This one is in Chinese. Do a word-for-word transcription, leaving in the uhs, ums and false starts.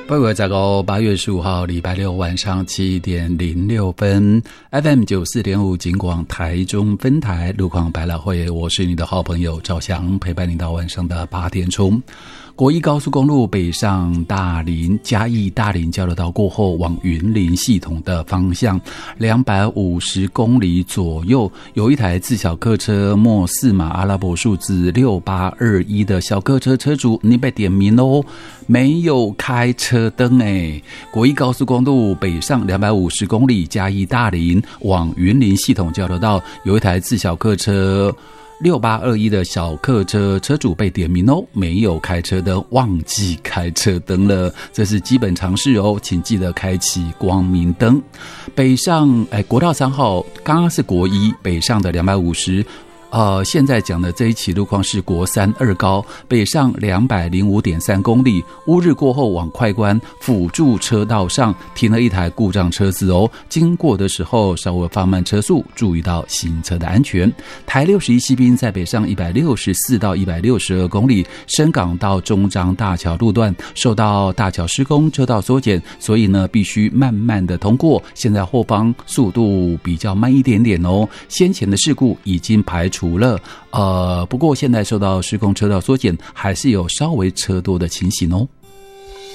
八月十五，八月十五号，礼拜六晚上七点零六分 ，F M 九四点五，警广台中分台路况百老汇，我是你的好朋友赵翔，陪伴你到晚上的八点钟。国一高速公路北上大林嘉义大林交流道过后，往云林系统的方向，两百五十公里左右，有一台自小客车末四码阿拉伯数字六八二一的小客车车主，你被点名哦，没有开车灯诶。国一高速公路北上两百五十公里，嘉义大林往云林系统交流道，有一台自小客车六八二一的小客车车主被点名哦，没有开车灯，忘记开车灯了，这是基本常识哦，请记得开启光明灯。北上哎，国道三号刚刚是国一北上的两百五十。呃，现在讲的这一起路况是国三二高北上两百零五点三公里，乌日过后往快关辅助车道上停了一台故障车子哦，经过的时候稍微放慢车速，注意到行车的安全。台六十一西滨在北上一百六十四到一百六十二公里，深港到中彰大桥路段受到大桥施工车道缩减，所以呢必须慢慢的通过，现在后方速度比较慢一点点哦，先前的事故已经排除除了呃，不过现在受到施工车道缩减，还是有稍微车多的情形哦。